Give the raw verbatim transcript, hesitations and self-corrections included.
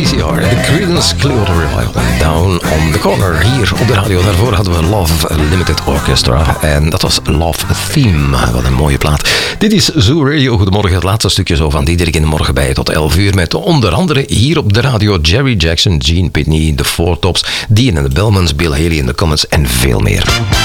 C C R, The Creedence Clearwater Revival, Down on the Corner. Hier op de radio, daarvoor hadden we Love Limited Orchestra. En dat was Love Theme, wat een mooie plaat. Dit is Zoo Radio, goedemorgen, het laatste stukje zo van Diederik in de morgen bij tot elf uur. Met onder andere hier op de radio Jerry Jackson, Gene Pitney, The Four Tops, Dean and the Bellmans, Bill Haley in the Comets en veel meer.